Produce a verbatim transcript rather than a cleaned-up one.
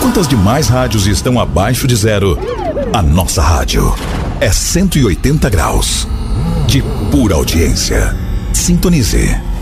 Enquanto as demais rádios estão abaixo de zero, a nossa rádio é cento e oitenta graus de pura audiência. Sintonize.